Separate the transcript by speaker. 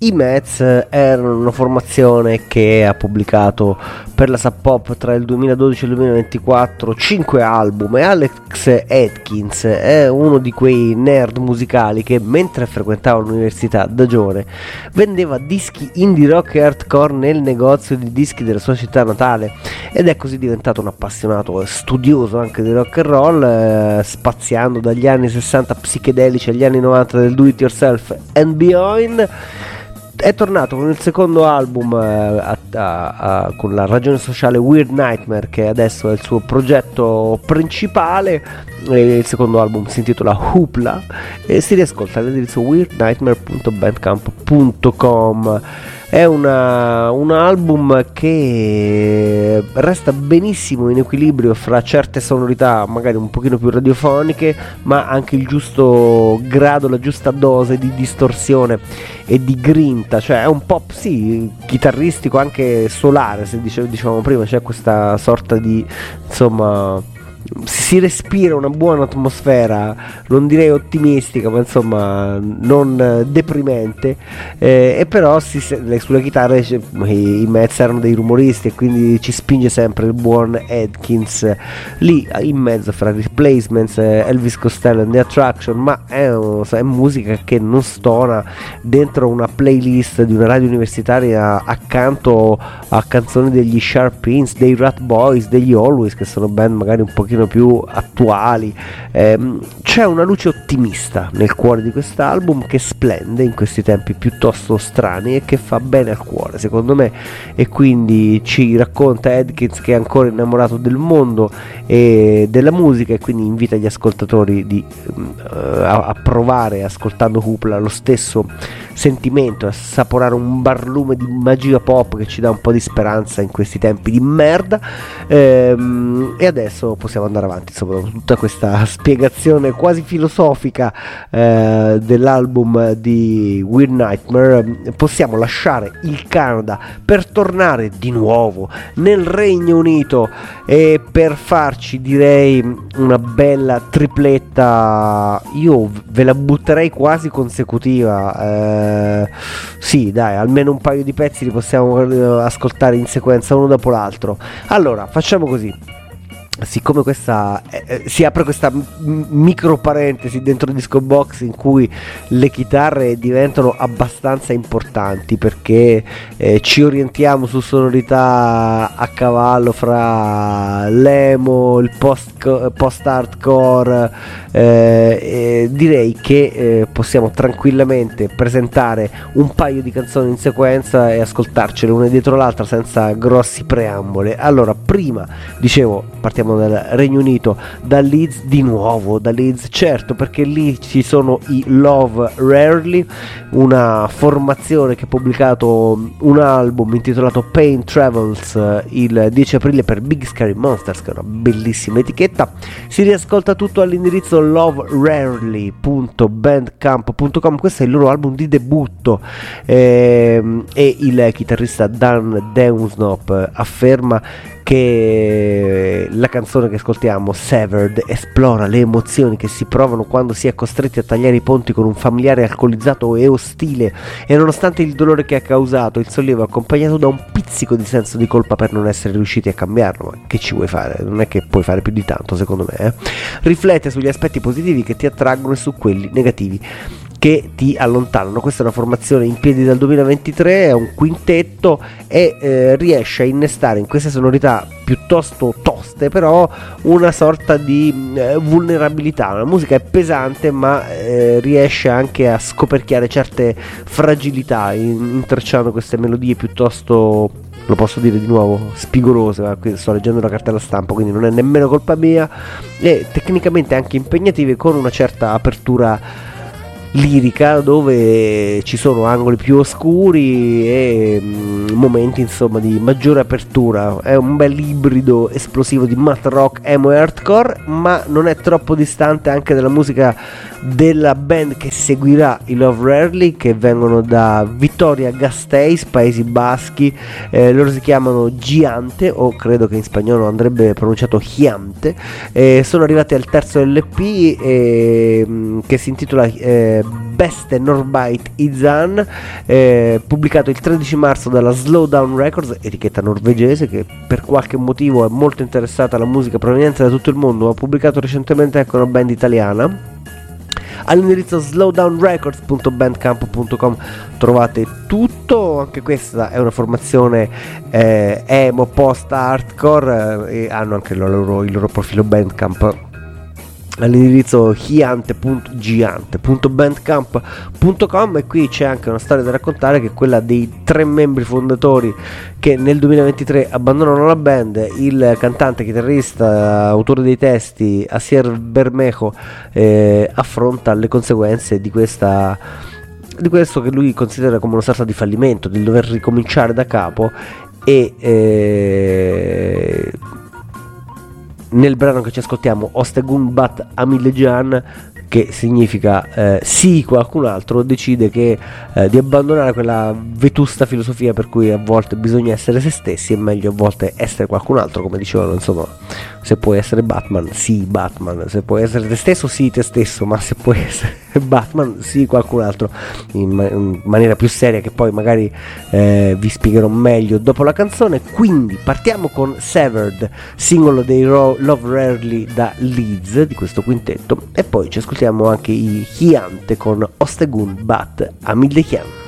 Speaker 1: I Mets erano una formazione che ha pubblicato per la Sub Pop tra il 2012 e il 2024 5 album, e Alex Atkins è uno di quei nerd musicali che mentre frequentava l'università da giovane vendeva dischi indie rock e hardcore nel negozio di dischi della sua città natale, ed è così diventato un appassionato studioso anche di rock and roll, spaziando dagli anni 60 psichedelici agli anni 90 del do it yourself and beyond. È tornato con il secondo album con la ragione sociale Weird Nightmare, che adesso è il suo progetto principale. Il secondo album si intitola Hoopla e si riascolta all'indirizzo weirdnightmare.bandcamp.com. È un album che resta benissimo in equilibrio fra certe sonorità magari un pochino più radiofoniche, ma anche il giusto grado, la giusta dose di distorsione e di grinta. Cioè è un pop sì chitarristico, anche solare, se dicevamo prima, c'è questa sorta di, insomma, si respira una buona atmosfera, non direi ottimistica, ma insomma non deprimente, e però sulla chitarra i Mets erano dei rumoristi e quindi ci spinge sempre il buon Atkins lì in mezzo fra Replacements, Elvis Costello and The Attraction, ma è musica che non stona dentro una playlist di una radio universitaria accanto a canzoni degli Sharp Prince, dei Rat Boys, degli Always, che sono band magari un pochino più attuali. C'è una luce ottimista nel cuore di quest'album che splende in questi tempi piuttosto strani e che fa bene al cuore, secondo me, e quindi ci racconta Atkins che è ancora innamorato del mondo e della musica, e quindi invita gli ascoltatori a provare, ascoltando Hoopla, lo stesso sentimento, a assaporare un barlume di magia pop che ci dà un po' di speranza in questi tempi di merda. E adesso possiamo andare avanti, insomma, con tutta questa spiegazione quasi filosofica dell'album di Weird Nightmare. Possiamo lasciare il Canada per tornare di nuovo nel Regno Unito e per farci, direi, una bella tripletta, io ve la butterei quasi consecutiva. Sì, dai, almeno un paio di pezzi li possiamo ascoltare in sequenza uno dopo l'altro. Allora, facciamo così. Siccome si apre questa micro parentesi dentro Disco Box in cui le chitarre diventano abbastanza importanti, perché ci orientiamo su sonorità a cavallo fra l'emo, il post-hardcore, direi che possiamo tranquillamente presentare un paio di canzoni in sequenza e ascoltarcele una dietro l'altra senza grossi preamboli. Allora, prima dicevo, partiamo dal Regno Unito, da Leeds, di nuovo da Leeds, certo, perché lì ci sono i Love Rarely, una formazione che ha pubblicato un album intitolato Pain Travels il 10 aprile per Big Scary Monsters, che è una bellissima etichetta. Si riascolta tutto all'indirizzo loverarely.bandcamp.com. questo è il loro album di debutto, e il chitarrista Dan Downsnop afferma che la canzone che ascoltiamo, Severed, esplora le emozioni che si provano quando si è costretti a tagliare i ponti con un familiare alcolizzato e ostile, e nonostante il dolore che ha causato, il sollievo è accompagnato da un pizzico di senso di colpa per non essere riusciti a cambiarlo. Ma che ci vuoi fare? Non è che puoi fare più di tanto, secondo me. Riflette sugli aspetti positivi che ti attraggono e su quelli negativi che ti allontanano. Questa è una formazione in piedi dal 2023, è un quintetto e riesce a innestare in queste sonorità piuttosto toste però una sorta di vulnerabilità. La musica è pesante, ma riesce anche a scoperchiare certe fragilità intrecciando queste melodie piuttosto, lo posso dire di nuovo, spigolose. Qui sto leggendo la cartella stampa, quindi non è nemmeno colpa mia, e tecnicamente anche impegnative, con una certa apertura lirica dove ci sono angoli più oscuri e momenti, insomma, di maggiore apertura. È un bel ibrido esplosivo di math rock, emo e hardcore, ma non è troppo distante anche dalla musica della band che seguirà i Love Rarely, che vengono da Vitoria-Gasteiz, Paesi Baschi. Loro si chiamano Giante, o credo che in spagnolo andrebbe pronunciato Giante. Sono arrivati al terzo LP che si intitola Beste Norbeit Izan, pubblicato il 13 marzo dalla Slowdown Records, etichetta norvegese che per qualche motivo è molto interessata alla musica proveniente da tutto il mondo. Ha pubblicato recentemente anche una band italiana. All'indirizzo slowdownrecords.bandcamp.com trovate tutto. Anche questa è una formazione emo post-hardcore, e hanno anche il loro profilo Bandcamp all'indirizzo giante.bandcamp.com, e qui c'è anche una storia da raccontare, che è quella dei 3 membri fondatori che nel 2023 abbandonano la band. Il cantante, chitarrista, autore dei testi Asier Bermejo affronta le conseguenze di questo che lui considera come una sorta di fallimento, di dover ricominciare da capo, e nel brano che ci ascoltiamo, Ostegun Bat Amilejan, che significa sì, qualcun altro decide che di abbandonare quella vetusta filosofia per cui a volte bisogna essere se stessi, e meglio a volte essere qualcun altro, come dicevano, insomma, se puoi essere Batman, sì Batman, se puoi essere te stesso, sì te stesso, ma se puoi essere Batman, sì qualcun altro, in maniera più seria, che poi magari vi spiegherò meglio dopo la canzone. Quindi partiamo con Severed, singolo dei Love Rarely da Leeds, di questo quintetto, e poi ci ascoltiamo anche i Giante con Ostegun Bat Amilejan.